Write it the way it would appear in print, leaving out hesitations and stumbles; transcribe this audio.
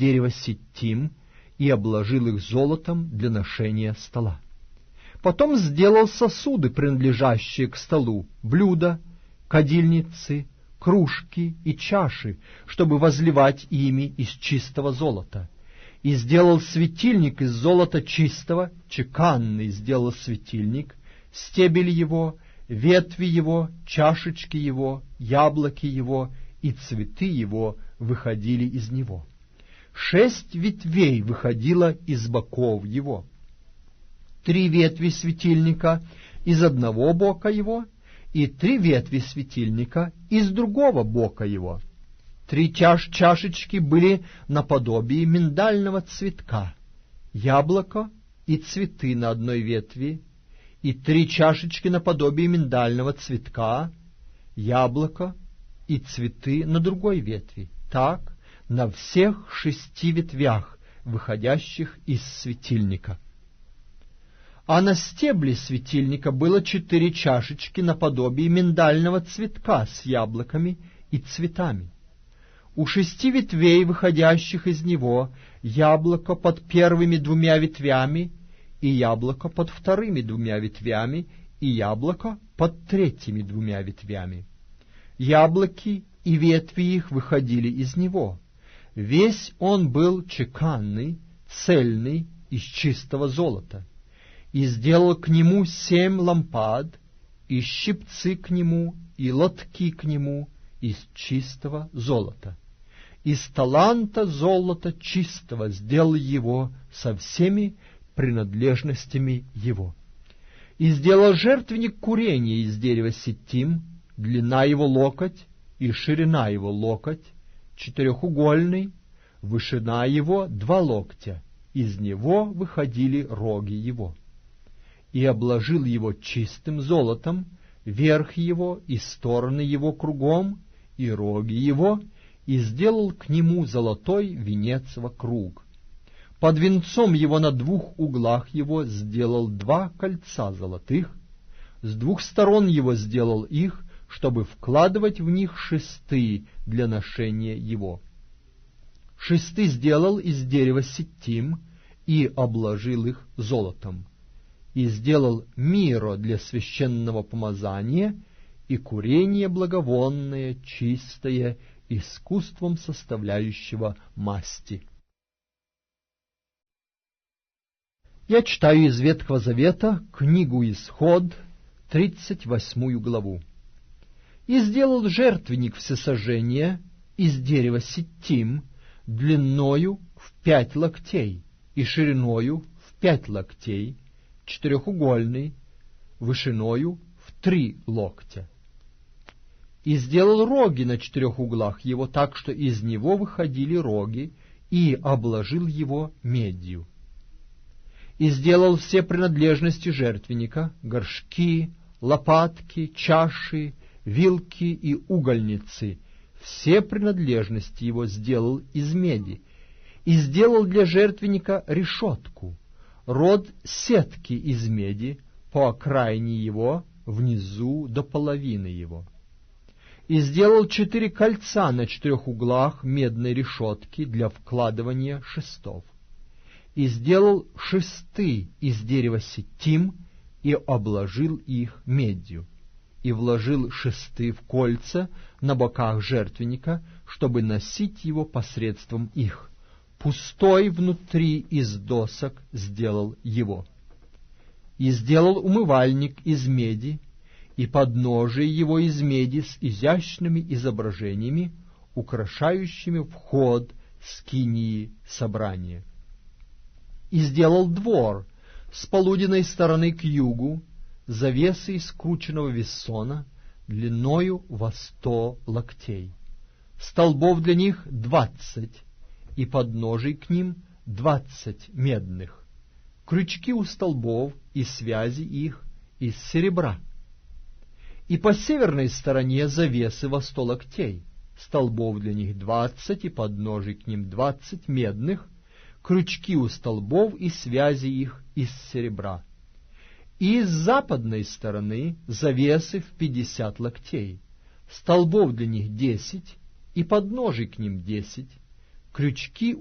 дерева ситтим и обложил их золотом для ношения стола. Потом сделал сосуды, принадлежащие к столу, блюда, кадильницы, кружки и чаши, чтобы возливать ими из чистого золота. И сделал светильник из золота чистого, чеканный сделал светильник, стебель его, ветви его, чашечки его, яблоки его и цветы его выходили из него. 6 ветвей выходило из боков его. 3 ветви светильника из одного бока его, и 3 ветви светильника из другого бока его. 3 чашечки были наподобие миндального цветка, яблоко и цветы на одной ветви, и 3 чашечки наподобие миндального цветка, яблоко и цветы на другой ветви. Так на всех 6 ветвях, выходящих из светильника. А на стебле светильника было 4 чашечки наподобие миндального цветка с яблоками и цветами. У 6 ветвей, выходящих из него, яблоко под первыми 2 ветвями, и яблоко под вторыми 2 ветвями, и яблоко под третьими 2 ветвями. Яблоки и ветви их выходили из него. Весь он был чеканный, цельный, из чистого золота. И сделал к нему 7 лампад, и щипцы к нему, и лотки к нему из чистого золота. Из таланта золота чистого сделал его со всеми принадлежностями его. И сделал жертвенник курения из дерева ситтим, длина его локоть и ширина его локоть, 4-угольный, вышина его 2 локтя, из него выходили роги его. И обложил его чистым золотом, верх его и стороны его кругом, и роги его, и сделал к нему золотой венец вокруг. Под венцом его на 2 углах его сделал 2 кольца золотых, с 2 сторон его сделал их, чтобы вкладывать в них шесты для ношения его. Шесты сделал из дерева ситтим и обложил их золотом. И сделал миро для священного помазания и курение благовонное, чистое, искусством составляющего масти. Я читаю из Ветхого Завета книгу Исход, 38 главу. «И сделал жертвенник всесожжения из дерева ситтим длиною в 5 локтей и шириною в 5 локтей, 4-угольный, вышиною в 3 локтя. И сделал роги на 4 углах его так, что из него выходили роги, и обложил его медью. И сделал все принадлежности жертвенника, горшки, лопатки, чаши, вилки и угольницы, все принадлежности его сделал из меди, и сделал для жертвенника решетку, род сетки из меди по окраине его, внизу до половины его. И сделал 4 кольца на 4 углах медной решетки для вкладывания шестов. И сделал шесты из дерева ситтим и обложил их медью. И вложил шесты в кольца на боках жертвенника, чтобы носить его посредством их. Пустой внутри из досок сделал его. И сделал умывальник из меди, и подножие его из меди с изящными изображениями, украшающими вход скинии собрания. И сделал двор с полуденной стороны к югу, завесы из скрученного вессона, длиною во 100 локтей. Столбов для них 20, и подножий к ним 20 медных. Крючки у столбов и связи их из серебра. И по северной стороне завесы во 100 локтей. Столбов для них 20, и подножий к ним 20 медных. Крючки у столбов и связи их из серебра. И с западной стороны завесы в 50 локтей. Столбов для них 10, и подножий к ним 10. Крючки